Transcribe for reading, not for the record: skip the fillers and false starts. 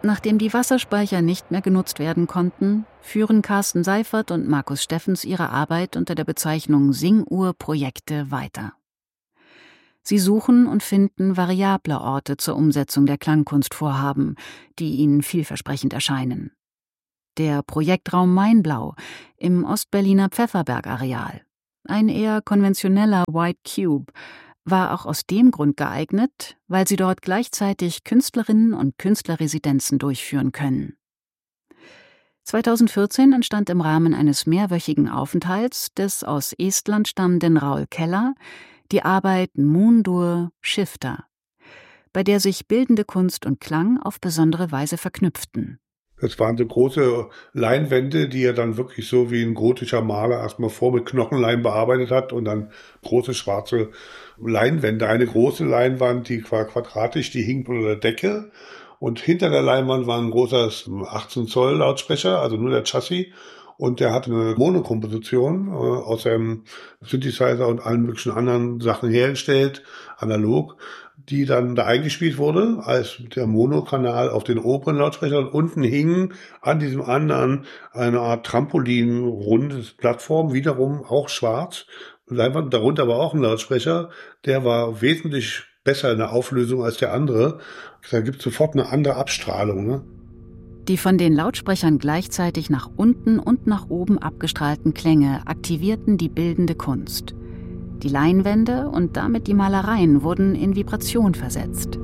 Nachdem die Wasserspeicher nicht mehr genutzt werden konnten, führen Carsten Seifert und Markus Steffens ihre Arbeit unter der Bezeichnung Singuhr-Projekte weiter. Sie suchen und finden variable Orte zur Umsetzung der Klangkunstvorhaben, die ihnen vielversprechend erscheinen. Der Projektraum Mainblau im Ostberliner Pfefferberg-Areal, ein eher konventioneller White Cube, war auch aus dem Grund geeignet, weil sie dort gleichzeitig Künstlerinnen und Künstlerresidenzen durchführen können. 2014 entstand im Rahmen eines mehrwöchigen Aufenthalts des aus Estland stammenden Raul Keller die Arbeit Moondur Shifter, bei der sich bildende Kunst und Klang auf besondere Weise verknüpften. Das waren so große Leinwände, die er dann wirklich so wie ein gotischer Maler erstmal mit Knochenleim bearbeitet hat und dann große schwarze Leinwände. Eine große Leinwand, die war quadratisch, die hing unter der Decke und hinter der Leinwand war ein großer 18 Zoll Lautsprecher, also nur der Chassis. Und der hatte eine Monokomposition aus seinem Synthesizer und allen möglichen anderen Sachen hergestellt, analog, die dann da eingespielt wurde als der Monokanal auf den oberen Lautsprecher und unten hing an diesem anderen eine Art Trampolin, rundes Plattform, wiederum auch schwarz. Darunter war auch ein Lautsprecher, der war wesentlich besser in der Auflösung als der andere. Da gibt es sofort eine andere Abstrahlung, ne? Die von den Lautsprechern gleichzeitig nach unten und nach oben abgestrahlten Klänge aktivierten die bildende Kunst. Die Leinwände und damit die Malereien wurden in Vibration versetzt.